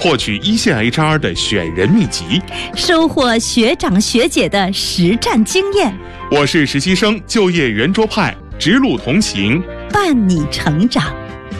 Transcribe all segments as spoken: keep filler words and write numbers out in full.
获取一线 H R 的选人秘籍， 收获学长学姐的实战经验。 我是实习生就业圆桌派，直路同行， 伴你成长。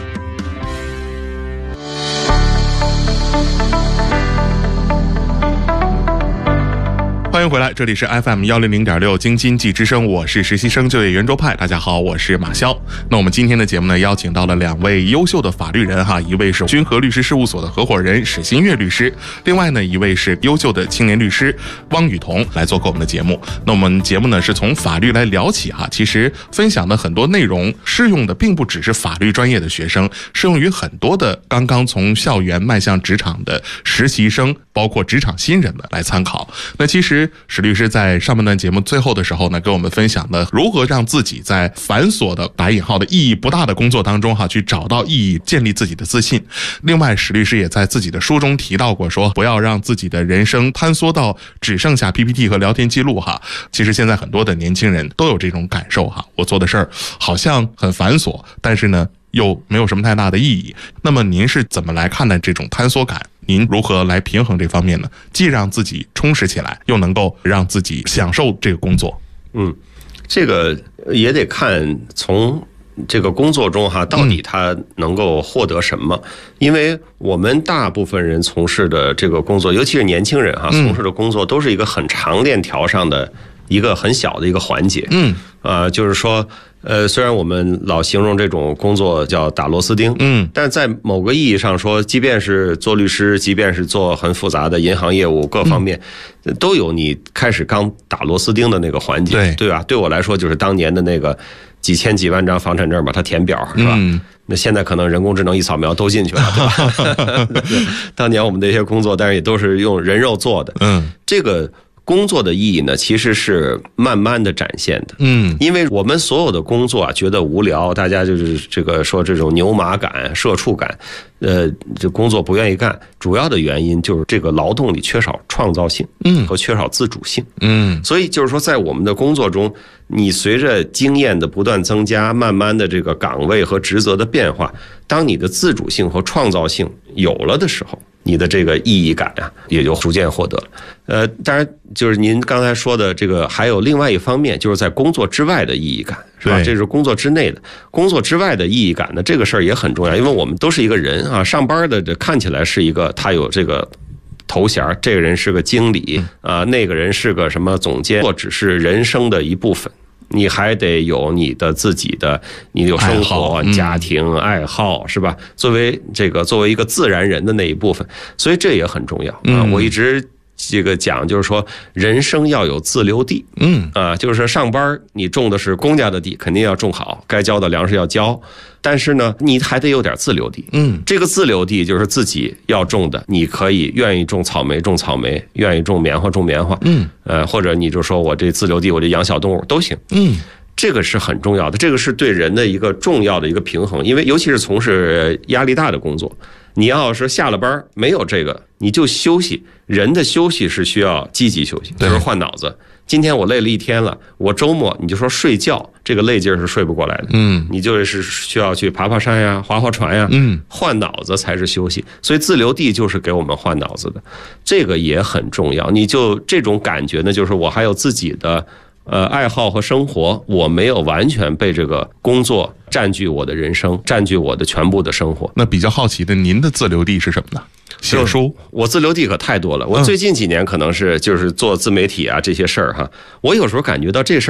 欢迎回来，这里是 F M 一零零点六京津冀之声，我是实习生就业圆桌派。大家好，我是马潇。那我们今天的节目呢，邀请到了两位优秀的法律人哈，一位是君和律师事务所的合伙人史新月律师，另外呢一位是优秀的青年律师汪雨桐来做客我们的节目。那我们节目呢是从法律来聊起哈，其实分享的很多内容适用的并不只是法律专业的学生，适用于很多的刚刚从校园迈向职场的实习生，包括职场新人们来参考。那其实史律师在上半段节目最后的时候呢，跟我们分享了如何让自己在繁琐的打引号的意义不大的工作当中哈，去找到意义，建立自己的自信。另外，史律师也在自己的书中提到过，说不要让自己的人生坍缩到只剩下 P P T 和聊天记录哈。其实现在很多的年轻人都有这种感受哈，我做的事儿好像很繁琐，但是呢又没有什么太大的意义。那么您是怎么来看待这种坍缩感？您如何来平衡这方面呢？既让自己充实起来，又能够让自己享受这个工作。 嗯，这个也得看从这个工作中哈，到底他能够获得什么？嗯、因为我们大部分人从事的这个工作，尤其是年轻人哈，从事的工作都是一个很长链条上的一个很小的一个环节。嗯，啊、呃，就是说。呃，虽然我们老形容这种工作叫打螺丝钉，嗯，但在某个意义上说，即便是做律师，即便是做很复杂的银行业务，各方面、嗯、都有你开始刚打螺丝钉的那个环节，对对吧？对我来说，就是当年的那个几千几万张房产证把它填表，是吧？嗯，那现在可能人工智能一扫描都进去了，对吧？当年我们这些工作，但是也都是用人肉做的，嗯，这个。工作的意义呢，其实是慢慢的展现的。嗯，因为我们所有的工作啊，觉得无聊，大家就是这个说这种牛马感、社畜感，呃，这工作不愿意干，主要的原因就是这个劳动里缺少创造性，嗯，和缺少自主性，嗯，所以就是说，在我们的工作中，你随着经验的不断增加，慢慢的这个岗位和职责的变化，当你的自主性和创造性有了的时候。你的这个意义感啊，也就逐渐获得了。呃，当然就是您刚才说的这个，还有另外一方面，就是在工作之外的意义感，是吧？这是工作之内的，工作之外的意义感呢，这个事儿也很重要，因为我们都是一个人啊，上班的这看起来是一个，他有这个头衔，这个人是个经理啊，那个人是个什么总监，或只是人生的一部分。你还得有你的自己的，你有生活、家庭、爱好，是吧？作为这个作为一个自然人的那一部分，所以这也很重要啊。我一直这个讲，就是说人生要有自留地，嗯啊，就是说上班你种的是公家的地，肯定要种好，该交的粮食要交。但是呢，你还得有点自留地，嗯，这个自留地就是自己要种的，你可以愿意种草莓种草莓，愿意种棉花种棉花，嗯，呃，或者你就说我这自留地，我这养小动物都行，嗯，这个是很重要的，这个是对人的一个重要的一个平衡，因为尤其是从事压力大的工作，你要是下了班没有这个，你就休息，人的休息是需要积极休息，就是换脑子。今天我累了一天了，我周末你就说睡觉，这个累劲儿是睡不过来的。嗯，你就是需要去爬爬山呀，划划船呀，嗯，换脑子才是休息。所以自留地就是给我们换脑子的，这个也很重要。你就这种感觉呢，就是我还有自己的呃爱好和生活，我没有完全被这个工作占据我的人生，占据我的全部的生活。 那比较好奇的，您的自留地是什么呢？写书， 我自留地可太多了。我最近几年可能是就是做自媒体啊这些事儿哈，我有时候感觉到这事儿。